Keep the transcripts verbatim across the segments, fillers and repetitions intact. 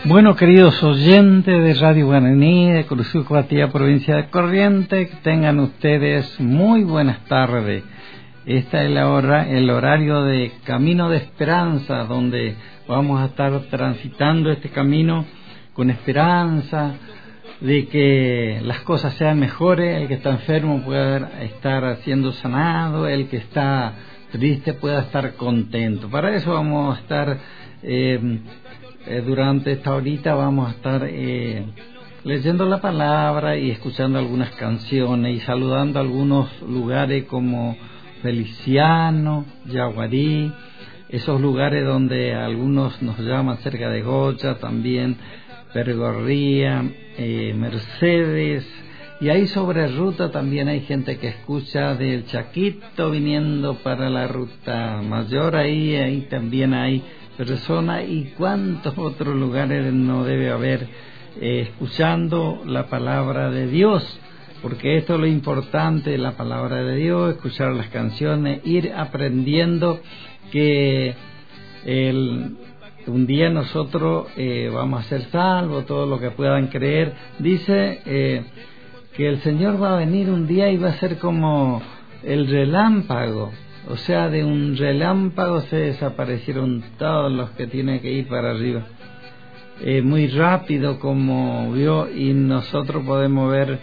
Bueno, queridos oyentes de Radio Guaraní, de Curuzú-Coatía, provincia de Corrientes, que tengan ustedes muy buenas tardes. Esta es la hora, el horario de Camino de Esperanza, donde vamos a estar transitando este camino con esperanza de que las cosas sean mejores, el que está enfermo pueda estar siendo sanado, el que está triste pueda estar contento. Para eso vamos a estar... Eh, Eh, durante esta horita vamos a estar eh, leyendo la palabra y escuchando algunas canciones y saludando algunos lugares como Feliciano, Yaguarí, esos lugares donde algunos nos llaman cerca de Goya, también Pergorría, eh, Mercedes, y ahí sobre ruta también hay gente que escucha del Chaquito viniendo para la ruta mayor, ahí, ahí también hay personas y cuántos otros lugares no debe haber eh, escuchando la palabra de Dios, porque esto es lo importante, la palabra de Dios, escuchar las canciones, ir aprendiendo que el, un día nosotros eh, vamos a ser salvos, todo lo que puedan creer. Dice eh, que el Señor va a venir un día y va a ser como el relámpago. O sea, de un relámpago se desaparecieron todos los que tienen que ir para arriba. Eh, muy rápido como vio, y nosotros podemos ver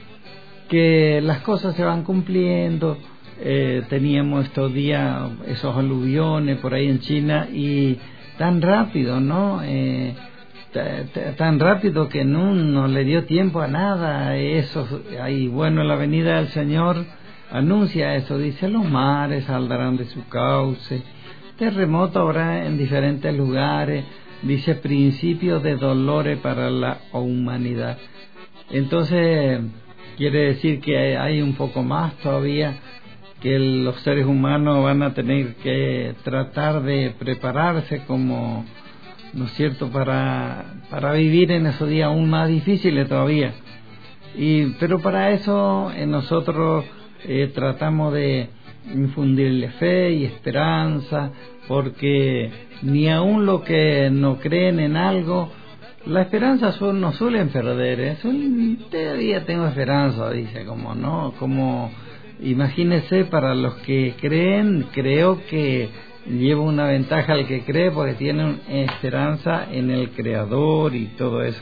que las cosas se van cumpliendo. Eh, teníamos estos días esos aluviones por ahí en China y tan rápido, ¿no? Eh, tan rápido que no, no le dio tiempo a nada. Eso, ahí, bueno, la venida del Señor anuncia eso, dice: los mares saldrán de su cauce, terremoto habrá en diferentes lugares, dice: principio de dolores para la humanidad. Entonces quiere decir que hay un poco más todavía, que los seres humanos van a tener que tratar de prepararse como, ¿no es cierto?, para, para vivir en esos días aún más difíciles todavía. Y, pero para eso eh, nosotros Eh, tratamos de infundirle fe y esperanza, porque ni aun los que no creen en algo, la esperanza son, no suelen perder, ¿eh? Son, todavía tengo esperanza, dice, como no, como imagínese, para los que creen, creo que lleva una ventaja al que cree, porque tienen esperanza en el Creador y todo eso.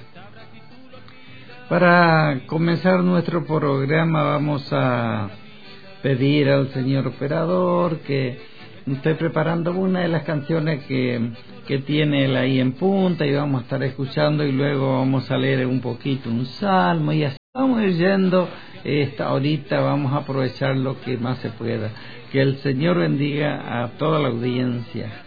Para comenzar nuestro programa vamos a pedir al señor operador que esté preparando una de las canciones que, que tiene él ahí en punta, y vamos a estar escuchando, y luego vamos a leer un poquito un salmo, y así vamos a ir yendo. Esta ahorita vamos a aprovechar lo que más se pueda. Que el Señor bendiga a toda la audiencia.